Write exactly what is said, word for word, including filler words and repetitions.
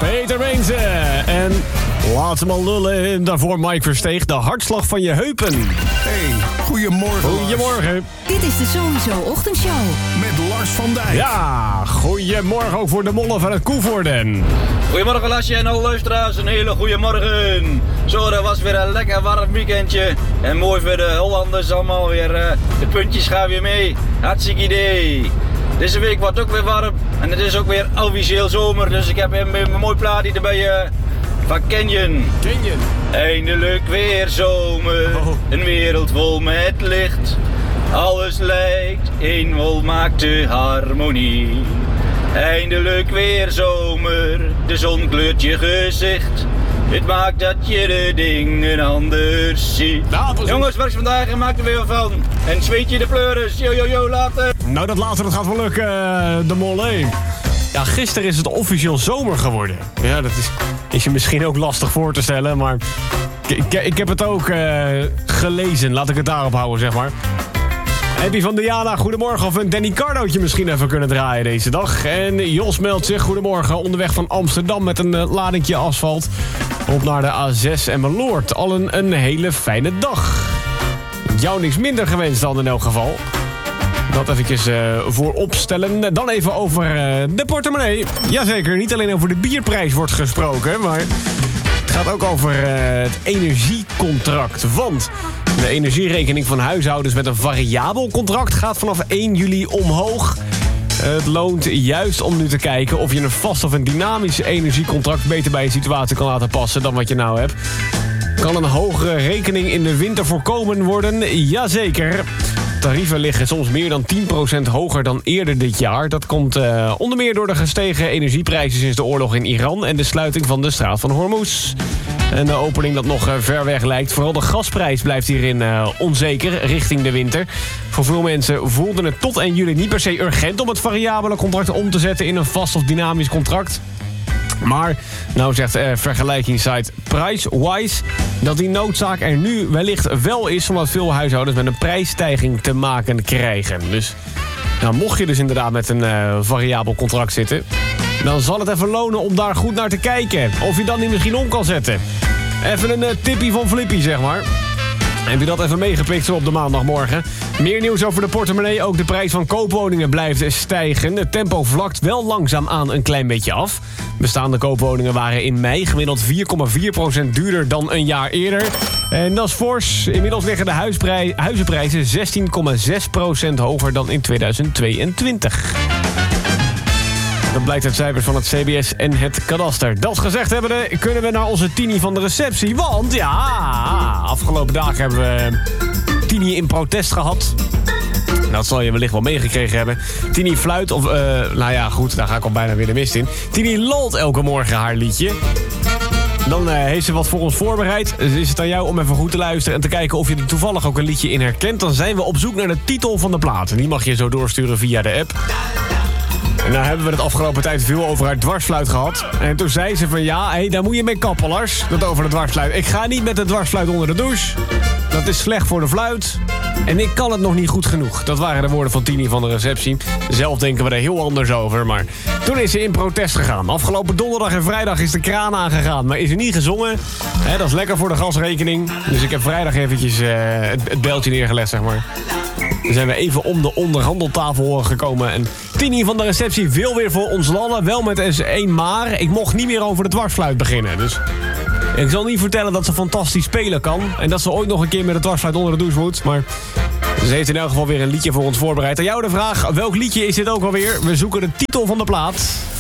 Peter Beense. En laat hem al lullen. En daarvoor Mike Versteeg, de hartslag van je heupen. Hey, goedemorgen. Goedemorgen. Dit is de Sowieso Ochtendshow. Met Lars van Dijk. Ja, goedemorgen ook voor de mollen van het Koevoorden. Goedemorgen Lasje en alle luisteraars, een hele goede morgen. Zo, dat was weer een lekker warm weekendje. En mooi voor de Hollanders allemaal weer. Uh, de puntjes gaan weer mee. Hartstikke idee. Deze week wordt ook weer warm. En het is ook weer officieel zomer. Dus ik heb een, een mooi plaatje erbij uh, van Canyon. Canyon. Eindelijk weer zomer. Oh. Een wereld vol met licht. Alles lijkt in volmaakte harmonie. Eindelijk weer zomer, de zon kleurt je gezicht. Het maakt dat je de dingen anders ziet. Nou, Jongens, werk vandaag en maak er weer wat van. En zweet je de pleuris, yo yo yo, later. Nou, dat later dat gaat wel lukken, de molle. Ja, gisteren is het officieel zomer geworden. Ja, dat is, is je misschien ook lastig voor te stellen, maar ik, ik heb het ook uh, gelezen. Laat ik het daarop houden, zeg maar. Heb je van Diana, goedemorgen, of een Danny Cardootje misschien even kunnen draaien deze dag? En Jos meldt zich, goedemorgen, onderweg van Amsterdam met een uh, ladingje asfalt op naar de A zes en Meloord. Al een, een hele fijne dag. Jou niks minder gewenst dan in elk geval. Dat eventjes uh, voorop stellen. Dan even over uh, de portemonnee. Jazeker, niet alleen over de bierprijs wordt gesproken, maar het gaat ook over uh, het energiecontract. Want de energierekening van huishoudens met een variabel contract gaat vanaf één juli omhoog. Het loont juist om nu te kijken of je een vast of een dynamisch energiecontract beter bij je situatie kan laten passen dan wat je nou hebt. Kan een hogere rekening in de winter voorkomen worden? Jazeker. Tarieven liggen soms meer dan tien procent hoger dan eerder dit jaar. Dat komt uh, onder meer door de gestegen energieprijzen sinds de oorlog in Iran en de sluiting van de straat van Hormuz. En de opening dat nog uh, ver weg lijkt. Vooral de gasprijs blijft hierin uh, onzeker richting de winter. Voor veel mensen voelden het tot één juli niet per se urgent om het variabele contract om te zetten in een vast of dynamisch contract. Maar, nou zegt uh, vergelijkingssite Pricewise dat die noodzaak er nu wellicht wel is, omdat veel huishoudens met een prijsstijging te maken krijgen. Dus nou, mocht je dus inderdaad met een uh, variabel contract zitten, dan zal het even lonen om daar goed naar te kijken. Of je dat niet misschien om kan zetten. Even een uh, tippie van Flippy, zeg maar. Heb je dat even meegepikt zo op de maandagmorgen? Meer nieuws over de portemonnee. Ook de prijs van koopwoningen blijft stijgen. Het tempo vlakt wel langzaam aan een klein beetje af. Bestaande koopwoningen waren in mei gemiddeld vier komma vier procent duurder dan een jaar eerder. En dat is fors. Inmiddels liggen de huisprij- huizenprijzen zestien komma zes procent hoger dan in tweeduizend tweeëntwintig. Dat blijkt uit cijfers van het C B S en het kadaster. Dat gezegd hebbende kunnen we naar onze Tini van de receptie. Want ja, afgelopen dagen hebben we Tini in protest gehad. Dat zal je wellicht wel meegekregen hebben. Tini fluit, of uh, nou ja, goed, daar ga ik al bijna weer de mist in. Tini lalt elke morgen haar liedje. Dan uh, heeft ze wat voor ons voorbereid. Dus is het aan jou om even goed te luisteren en te kijken of je er toevallig ook een liedje in herkent. Dan zijn we op zoek naar de titel van de plaat. En die mag je zo doorsturen via de app. En nou hebben we het afgelopen tijd veel over haar dwarsfluit gehad. En toen zei ze van ja, hey, daar moet je mee kappen, Lars. Dat over de dwarsfluit. Ik ga niet met de dwarsfluit onder de douche. Dat is slecht voor de fluit. En ik kan het nog niet goed genoeg. Dat waren de woorden van Tini van de receptie. Zelf denken we er heel anders over. Maar toen is ze in protest gegaan. Afgelopen donderdag en vrijdag is de kraan aangegaan. Maar is er niet gezongen. He, dat is lekker voor de gasrekening. Dus ik heb vrijdag eventjes uh, het, het beltje neergelegd, zeg maar. Dan zijn we even om de onderhandeltafel gekomen. En Tini van de receptie wil weer voor ons landen. Wel met eens één maar. Ik mocht niet meer over de dwarsfluit beginnen. Dus ik zal niet vertellen dat ze fantastisch spelen kan. En dat ze ooit nog een keer met de dwarsfluit onder de douche moet. Maar ze heeft in elk geval weer een liedje voor ons voorbereid. Aan jou de vraag, welk liedje is dit ook alweer? We zoeken de titel van de plaat.